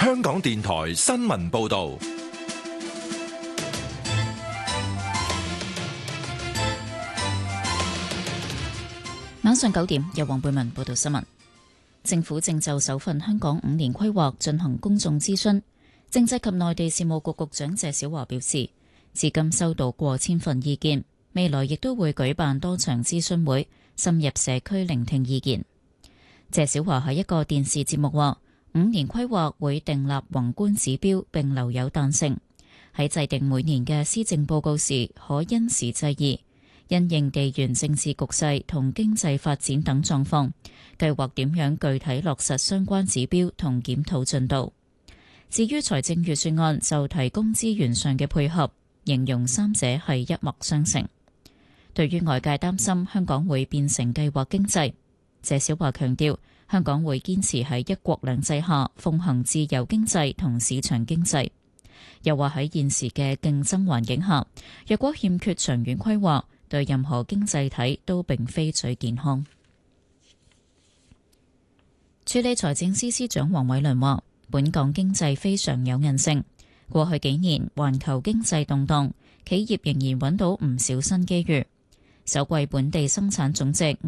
香港電台新聞報道。 晚上9點，由黃貝文報道新聞。政府正就首份香港5年規劃進行公眾諮詢。政制及內地事務局局長謝小華表示，至今收到過千份意見，未來亦都會舉辦多場諮詢會，深入社區聆聽意見。謝小華喺一個電視節目話，5年規劃會訂立宏觀指標並留有彈性，喺制定每年嘅施政報告時可因時制宜，因應地緣政治局勢同經濟發展等狀況，計劃點樣具體落實相關指標同檢討進度。至於財政預算案就提供資源上嘅配合，形容三者係一脈相承。對於外界擔心香港會變成計劃經濟，謝小華強調香港會堅持喺一國兩制下奉行自由經濟同市場經濟。又話喺現時嘅競爭環境下，若果欠缺長遠規劃，對任何經濟體都並非最健康。署理財政司司長黃偉綸話，本港經濟非常有韌性，過去幾年環球經濟動盪，企業仍然揾到唔少新機遇。首季本地生產總值